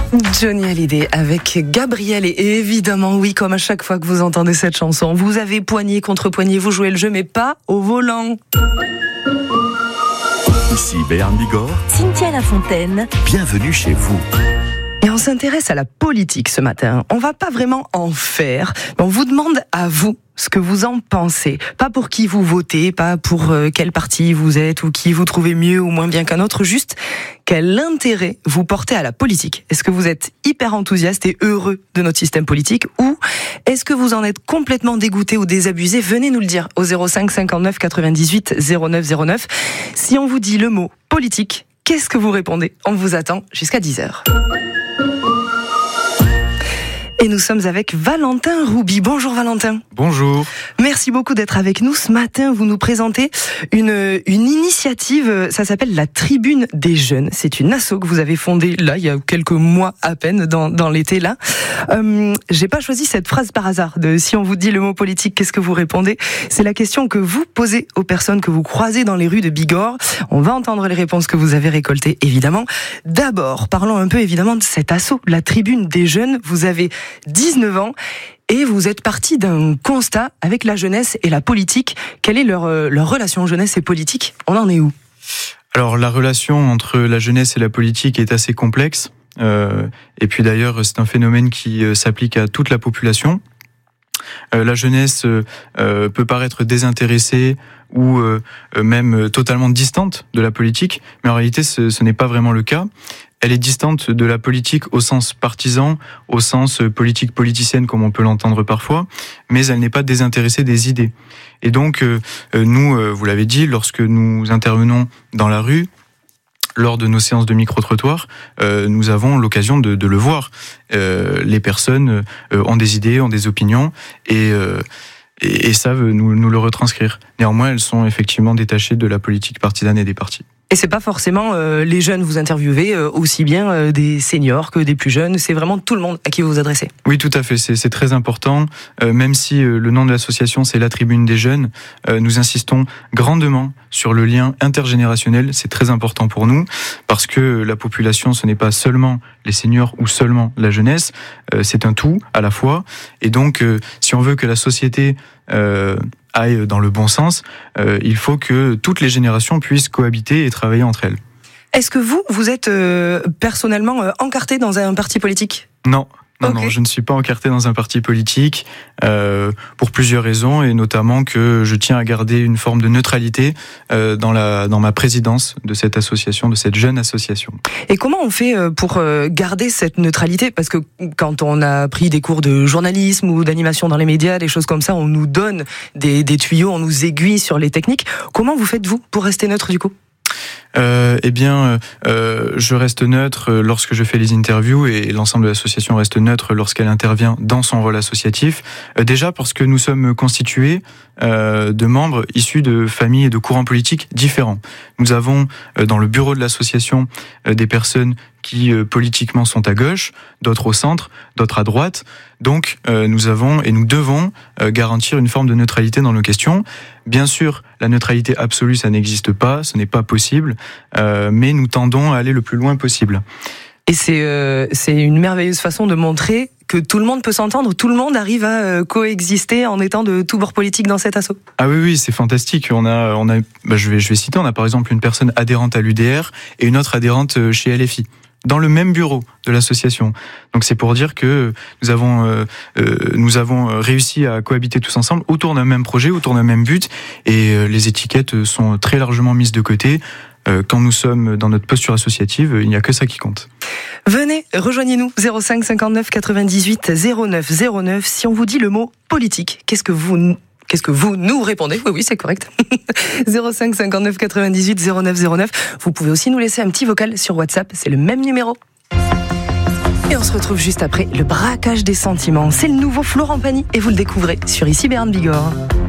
Johnny Hallyday avec Gabriel et évidemment oui, comme à chaque fois que vous entendez cette chanson, vous avez poignée contre poignée, vous jouez le jeu mais pas au volant. Ici Béarn Bigorre, Cynthia Lafontaine. bienvenue chez vous. Et on s'intéresse à la politique ce matin. On va pas vraiment en faire, mais on vous demande à vous ce que vous en pensez. Pas pour qui vous votez, pas pour quel parti vous êtes ou qui vous trouvez mieux ou moins bien qu'un autre, juste quel intérêt vous portez à la politique. Est-ce que vous êtes hyper enthousiaste et heureux de notre système politique ou est-ce que vous en êtes complètement dégoûté ou désabusé? Venez nous le dire au 05 59 98 09 09. Si on vous dit le mot politique, qu'est-ce que vous répondez? On vous attend jusqu'à 10h. Et nous sommes avec Valentin Rouby. Bonjour Valentin. Bonjour. Merci beaucoup d'être avec nous. Ce matin, vous nous présentez une initiative, ça s'appelle la Tribune des Jeunes. C'est une asso que vous avez fondée là, il y a quelques mois à peine, dans l'été là. J'ai pas choisi cette phrase par hasard de si on vous dit le mot politique, qu'est-ce que vous répondez? C'est la question que vous posez aux personnes que vous croisez dans les rues de Bigorre. On va entendre les réponses que vous avez récoltées, évidemment. D'abord, parlons un peu évidemment de cette asso, la Tribune des Jeunes. Vous avez 19 ans et vous êtes parti d'un constat avec la jeunesse et la politique. Quelle est leur relation jeunesse et politique? On en est où? Alors la relation entre la jeunesse et la politique est assez complexe. Et puis d'ailleurs, c'est un phénomène qui s'applique à toute la population. La jeunesse peut paraître désintéressée ou même totalement distante de la politique, mais en réalité, ce n'est pas vraiment le cas. Elle est distante de la politique au sens partisan, au sens politique politicienne comme on peut l'entendre parfois, mais elle n'est pas désintéressée des idées. Et donc, nous, vous l'avez dit, lorsque nous intervenons dans la rue, lors de nos séances de micro-trottoir, nous avons l'occasion de le voir. Les personnes ont des idées, ont des opinions et savent nous le retranscrire. Néanmoins, elles sont effectivement détachées de la politique partisane et des partis. Et c'est pas forcément les jeunes vous interviewez, aussi bien des seniors que des plus jeunes, c'est vraiment tout le monde à qui vous vous adressez. Oui, tout à fait, c'est très important. Même si le nom de l'association c'est la Tribune des Jeunes, nous insistons grandement sur le lien intergénérationnel. C'est très important pour nous parce que la population, ce n'est pas seulement les seniors ou seulement la jeunesse, c'est un tout à la fois. Et donc, si on veut que la société aille dans le bon sens, il faut que toutes les générations puissent cohabiter et travailler entre elles. Est-ce que vous êtes personnellement encarté dans un parti politique? Non. Okay. Non, je ne suis pas encarté dans un parti politique pour plusieurs raisons et notamment que je tiens à garder une forme de neutralité dans ma présidence de cette association, de cette jeune association. Et comment on fait pour garder cette neutralité? Parce que quand on a pris des cours de journalisme ou d'animation dans les médias, des choses comme ça, on nous donne des tuyaux, on nous aiguille sur les techniques. Comment vous faites-vous pour rester neutre du coup? Je reste neutre lorsque je fais les interviews et l'ensemble de l'association reste neutre lorsqu'elle intervient dans son rôle associatif. Déjà parce que nous sommes constitués de membres issus de familles et de courants politiques différents. Nous avons dans le bureau de l'association des personnes qui politiquement sont à gauche, d'autres au centre, d'autres à droite. Donc nous avons et nous devons garantir une forme de neutralité dans nos questions. Bien sûr, la neutralité absolue, ça n'existe pas, ce n'est pas possible, mais nous tendons à aller le plus loin possible. Et c'est une merveilleuse façon de montrer que tout le monde peut s'entendre, tout le monde arrive à coexister en étant de tous bords politiques dans cet asso. Ah oui, c'est fantastique. Je vais citer, on a par exemple une personne adhérente à l'UDR et une autre adhérente chez LFI. Dans le même bureau de l'association. Donc c'est pour dire que nous avons réussi à cohabiter tous ensemble autour d'un même projet, autour d'un même but, et les étiquettes sont très largement mises de côté. Quand nous sommes dans notre posture associative, il n'y a que ça qui compte. Venez, rejoignez-nous, 05 59 98 09 09. Si on vous dit le mot politique, qu'est-ce que vous nous répondez? Oui, c'est correct. 05 59 98 09 09. Vous pouvez aussi nous laisser un petit vocal sur WhatsApp, c'est le même numéro. Et on se retrouve juste après le braquage des sentiments. C'est le nouveau Florent Pagny et vous le découvrez sur Ici Béarn Bigorre.